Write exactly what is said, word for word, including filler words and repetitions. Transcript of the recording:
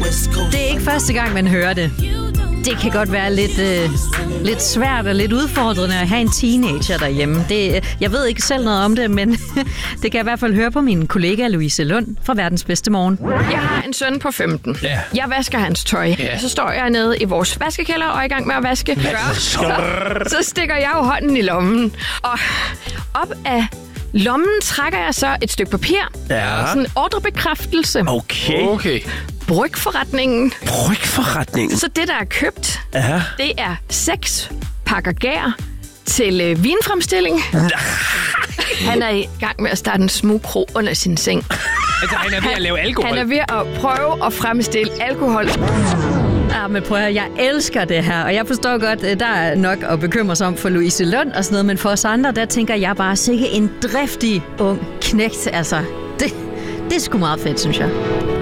Det er ikke første gang, man hører det. Det kan godt være lidt, øh, lidt svært og lidt udfordrende at have en teenager derhjemme. Det, jeg ved ikke selv noget om det, men det kan jeg i hvert fald høre på min kollega Louise Lund fra Verdens Bedste Morgen. Jeg har en søn på femten. Ja. Jeg vasker hans tøj. Ja. Så står jeg nede i vores vaskekælder og er i gang med at vaske. Så, så stikker jeg jo hånden i lommen. Og op af lommen trækker jeg så et stykke papir. Ja. Sådan en ordrebekræftelse. Okay. Okay. Brygforretningen. Brygforretningen. Så det, der er købt, Ja. det er seks pakker gær til øh, vinfremstilling. Han er i gang med at starte en smugkro under sin seng. Altså, han er ved at lave alkohol. Han er ved at prøve at fremstille alkohol. Ja, men prøv at høre, jeg elsker det her, og jeg forstår godt, der er nok at bekymre sig om for Louise Lund og sådan noget, men for os andre, der tænker jeg bare, sikke en driftig ung knægt, altså. Det, det er sgu meget fedt, synes jeg.